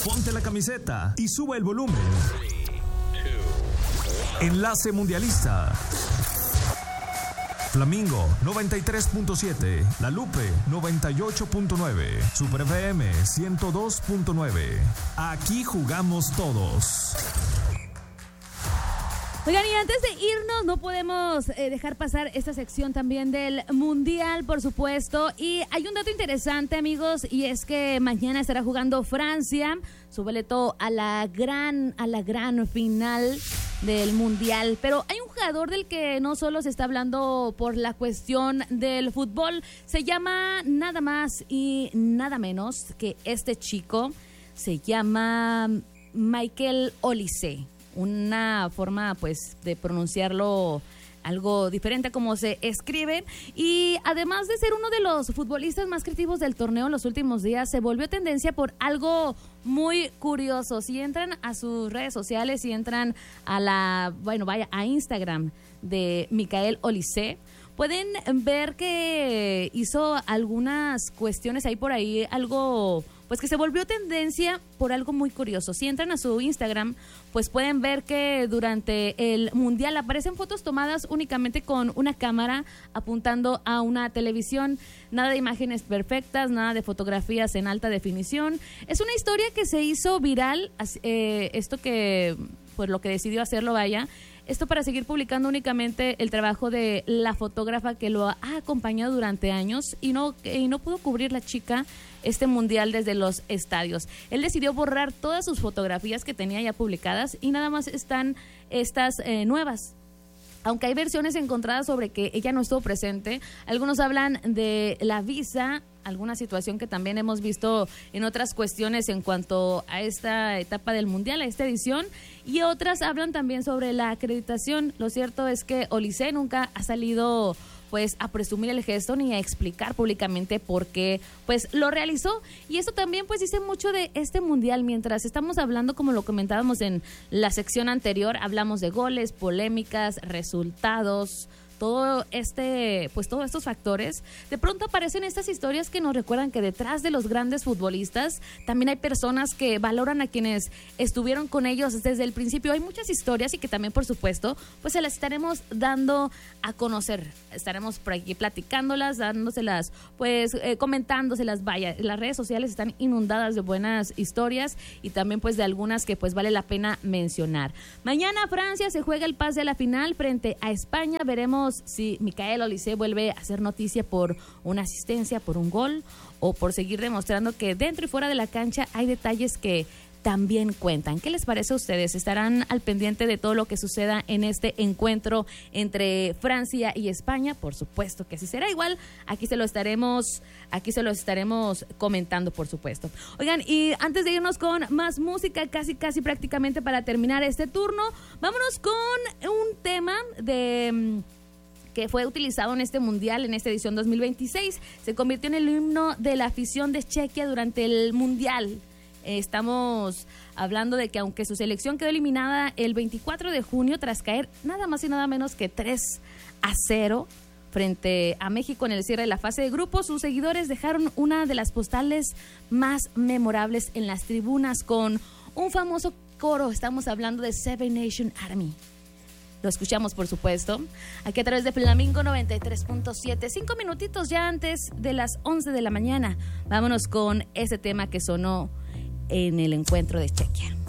ponte la camiseta y sube el volumen. Enlace Mundialista. Flamingo 93.7, La Lupe 98.9, Super FM 102.9. Aquí jugamos todos. Oigan, y antes de irnos, no podemos dejar pasar esta sección también del Mundial, por supuesto. Y hay un dato interesante, amigos, y es que mañana estará jugando Francia su boleto a la gran final del Mundial. Pero hay un jugador del que no solo se está hablando por la cuestión del fútbol, se llama nada más y nada menos que este chico, se llama Michael Olise. Una forma pues de pronunciarlo algo diferente a cómo se escribe, y además de ser uno de los futbolistas más creativos del torneo en los últimos días, se volvió tendencia por algo muy curioso. Si entran a sus redes sociales, si entran a a Instagram de Michael Olise, pueden ver que hizo algunas cuestiones por ahí, algo pues que se volvió tendencia por algo muy curioso. Si entran a su Instagram, pues pueden ver que durante el Mundial aparecen fotos tomadas únicamente con una cámara apuntando a una televisión. Nada de imágenes perfectas, nada de fotografías en alta definición. Es una historia que se hizo viral, esto que, pues lo que decidió hacerlo, esto para seguir publicando únicamente el trabajo de la fotógrafa que lo ha acompañado durante años y no pudo cubrir la chica este mundial desde los estadios. Él decidió borrar todas sus fotografías que tenía ya publicadas y nada más están estas nuevas. Aunque hay versiones encontradas sobre que ella no estuvo presente, algunos hablan de la visa, alguna situación que también hemos visto en otras cuestiones en cuanto a esta etapa del Mundial, a esta edición, y otras hablan también sobre la acreditación. Lo cierto es que Olise nunca ha salido pues a presumir el gesto ni a explicar públicamente por qué pues lo realizó, y esto también pues dice mucho de este Mundial. Mientras estamos hablando, como lo comentábamos en la sección anterior, hablamos de goles, polémicas, resultados, todos estos factores, de pronto aparecen estas historias que nos recuerdan que detrás de los grandes futbolistas también hay personas que valoran a quienes estuvieron con ellos desde el principio. Hay muchas historias y que también, por supuesto, pues se las estaremos dando a conocer. Estaremos por aquí platicándolas, dándoselas, pues comentándoselas. Las redes sociales están inundadas de buenas historias y también pues de algunas que pues vale la pena mencionar. Mañana Francia se juega el pase a la final frente a España. Veremos si Michael Olise vuelve a hacer noticia por una asistencia, por un gol, o por seguir demostrando que dentro y fuera de la cancha hay detalles que también cuentan. ¿Qué les parece a ustedes? ¿Estarán al pendiente de todo lo que suceda en este encuentro entre Francia y España? Por supuesto que así será. Igual aquí se lo estaremos comentando, por supuesto. Oigan, y antes de irnos con más música, casi prácticamente para terminar este turno, vámonos con un tema que fue utilizado en este Mundial, en esta edición 2026. Se convirtió en el himno de la afición de Chequia durante el Mundial. Estamos hablando de que aunque su selección quedó eliminada el 24 de junio tras caer nada más y nada menos que 3-0 frente a México en el cierre de la fase de grupos, sus seguidores dejaron una de las postales más memorables en las tribunas con un famoso coro. Estamos hablando de Seven Nation Army. Lo escuchamos, por supuesto, aquí a través de Flamingo 93.7, 5 minutitos ya antes de las 11 de la mañana. Vámonos con ese tema que sonó en el encuentro de Chequia.